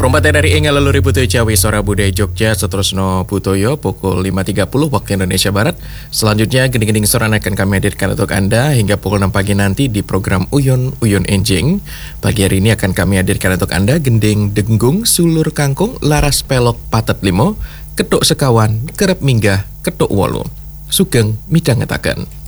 Rombate dari Enggal Leluri Putu Jawi Sora Budaya Jogja seterusno Butoyo pukul 5.30 waktu Indonesia Barat. Selanjutnya gending-gending soran akan kami hadirkan untuk Anda hingga pukul 6 pagi nanti di program Uyon Enjing. Pagi hari ini akan kami hadirkan untuk Anda gending denggung sulur kangkung laras pelok patet limo ketuk sekawan kerep minggah ketuk wolu sugeng midhangetaken.